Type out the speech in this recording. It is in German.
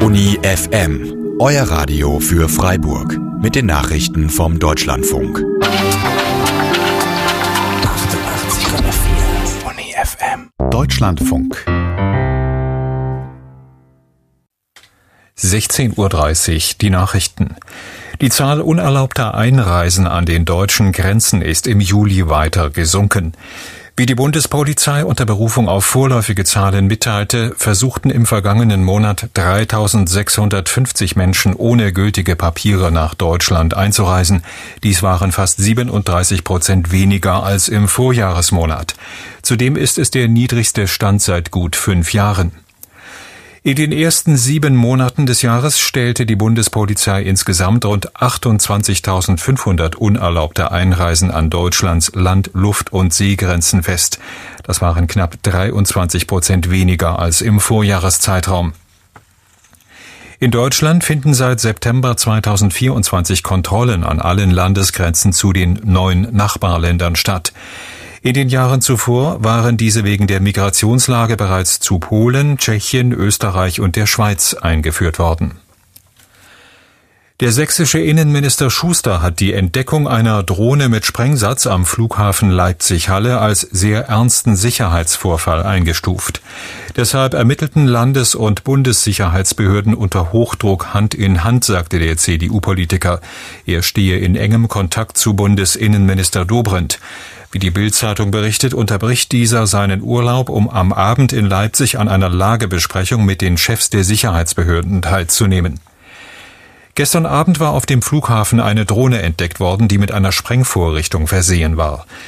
Uni FM, euer Radio für Freiburg mit den Nachrichten vom Deutschlandfunk. 88,4 Uni FM. Deutschlandfunk. 16:30 Uhr, die Nachrichten. Die Zahl unerlaubter Einreisen an den deutschen Grenzen ist im Juli weiter gesunken. Wie die Bundespolizei unter Berufung auf vorläufige Zahlen mitteilte, versuchten im vergangenen Monat 3.650 Menschen ohne gültige Papiere nach Deutschland einzureisen. Dies waren fast 37% weniger als im Vorjahresmonat. Zudem ist es der niedrigste Stand seit gut 5 Jahren. In den ersten 7 Monaten des Jahres stellte die Bundespolizei insgesamt rund 28.500 unerlaubte Einreisen an Deutschlands Land-, Luft- und Seegrenzen fest. Das waren knapp 23% weniger als im Vorjahreszeitraum. In Deutschland finden seit September 2024 Kontrollen an allen Landesgrenzen zu den 9 Nachbarländern statt. In den Jahren zuvor waren diese wegen der Migrationslage bereits zu Polen, Tschechien, Österreich und der Schweiz eingeführt worden. Der sächsische Innenminister Schuster hat die Entdeckung einer Drohne mit Sprengsatz am Flughafen Leipzig-Halle als sehr ernsten Sicherheitsvorfall eingestuft. Deshalb ermittelten Landes- und Bundessicherheitsbehörden unter Hochdruck Hand in Hand, sagte der CDU-Politiker. Er stehe in engem Kontakt zu Bundesinnenminister Dobrindt. Wie die Bild-Zeitung berichtet, unterbricht dieser seinen Urlaub, um am Abend in Leipzig an einer Lagebesprechung mit den Chefs der Sicherheitsbehörden teilzunehmen. Gestern Abend war auf dem Flughafen eine Drohne entdeckt worden, die mit einer Sprengvorrichtung versehen war.